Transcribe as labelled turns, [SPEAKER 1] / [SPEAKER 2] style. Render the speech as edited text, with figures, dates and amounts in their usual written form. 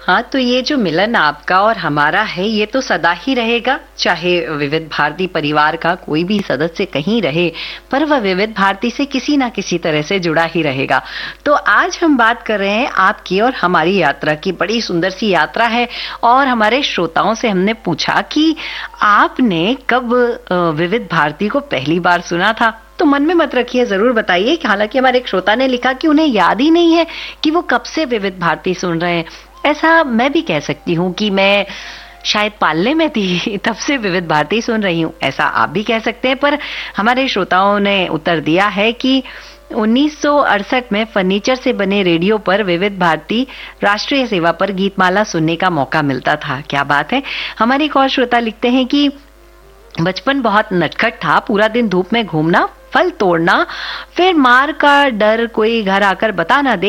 [SPEAKER 1] हाँ, तो ये जो मिलन आपका और हमारा है ये तो सदा ही रहेगा, चाहे विविध भारती परिवार का कोई भी सदस्य कहीं रहे, पर वह विविध भारती से किसी ना किसी तरह से जुड़ा ही रहेगा। तो आज हम बात कर रहे हैं आपकी और हमारी यात्रा की। बड़ी सुंदर सी यात्रा है और हमारे श्रोताओं से हमने पूछा कि आपने कब विविध भारती को पहली बार सुना था। तो मन में मत रखिए, जरूर बताइए। हालांकि हमारे एक श्रोता ने लिखा कि उन्हें याद ही नहीं है कि वो कब से विविध भारती सुन रहे हैं। ऐसा मैं भी कह सकती हूँ कि मैं शायद पालने में थी तब से विविध भारती सुन रही हूँ, ऐसा आप भी कह सकते हैं। पर हमारे श्रोताओं ने उत्तर दिया है कि 1968 में फर्नीचर से बने रेडियो पर विविध भारती राष्ट्रीय सेवा पर गीतमाला सुनने का मौका मिलता था। क्या बात है। हमारे एक और श्रोता लिखते हैं कि बचपन बहुत नटखट था, पूरा दिन धूप में घूमना, फल तोड़ना, फिर मार का डर कोई घर आकर बता ना दे,